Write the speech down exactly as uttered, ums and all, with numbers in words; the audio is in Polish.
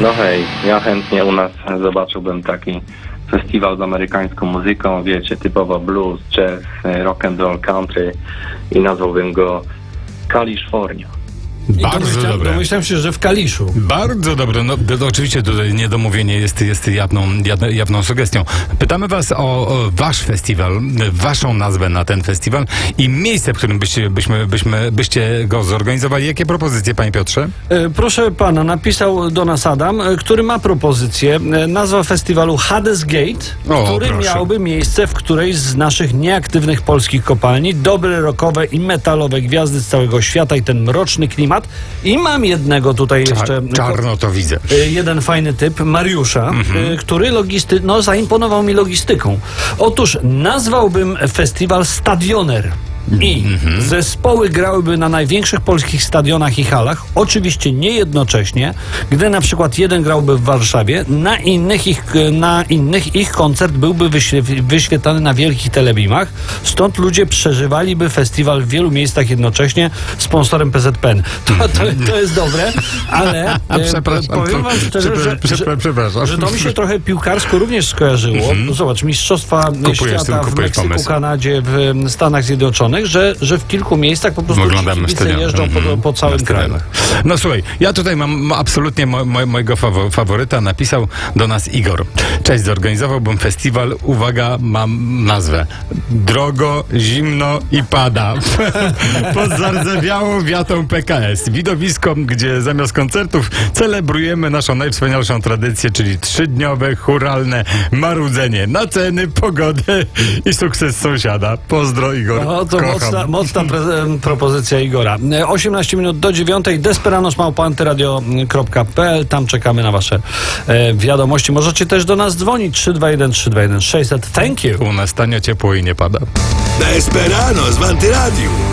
No hej, ja chętnie u nas zobaczyłbym taki festiwal z amerykańską muzyką, wiecie, typowo blues, jazz, rock and roll, country i nazwałbym go Kalifornia. Bardzo domyślam, dobre. domyślam się, że w Kaliszu. Bardzo dobre. No, to oczywiście tutaj niedomówienie jest, jest jawną, jawną, jawną sugestią. Pytamy was o, o wasz festiwal, waszą nazwę na ten festiwal i miejsce, w którym byście, byśmy, byśmy, byście go zorganizowali. Jakie propozycje, panie Piotrze? E, Proszę pana, napisał do nas Adam, e, który ma propozycję. E, Nazwa festiwalu Hades Gate, O, który proszę. miałby miejsce w którejś z naszych nieaktywnych polskich kopalni. Dobre rockowe i metalowe gwiazdy z całego świata i ten mroczny klimat. I mam jednego tutaj jeszcze. Czar, czarno to widzę. E, Jeden fajny typ, Mariusza, e, który logisty, no, zaimponował mi logistyką. Otóż nazwałbym festiwal Stadioner. I zespoły grałyby na największych polskich stadionach i halach, oczywiście nie jednocześnie, gdy na przykład jeden grałby w Warszawie, na innych ich, na innych ich koncert byłby wyświe- wyświetlany na wielkich telebimach, stąd ludzie przeżywaliby festiwal w wielu miejscach jednocześnie, sponsorem P Z P N. To, to, to jest dobre, ale A, e, przepraszam, powiem wam szczerze, przepra- że, przepra- że, przepraszam. że to mi się trochę piłkarsko również skojarzyło. Zobacz, mistrzostwa Kupujesz świata tym, w kupujesz Meksyku, pomysł. Kanadzie, w Stanach Zjednoczonych, że, że w kilku miejscach po prostu Oglądamy kibice stadion. jeżdżą po, Mhm. po całym Na kraju. stadionach. No słuchaj, ja tutaj mam absolutnie mo, mo, mojego fawo, faworyta. Napisał do nas Igor. Cześć, zorganizowałbym festiwal. Uwaga, mam nazwę. Drogo, zimno i pada. Pod zardzewiałą wiatą P K S. Widowisko, gdzie zamiast koncertów celebrujemy naszą najwspanialszą tradycję, czyli trzydniowe, churalne marudzenie na ceny, pogodę i sukces sąsiada. Pozdro, Igor. No to Kocham. mocna, mocna pre- propozycja Igora. E, osiemnaście minut do dziewiątej. Desperanos małpa antyradio kropka p l. Tam czekamy na wasze e, wiadomości. Możecie też do nas dzwonić trzy dwa jeden trzy dwa jeden sześćset. Thank you. U nas tanio, ciepło i nie pada. Desperanos w Antyradiu.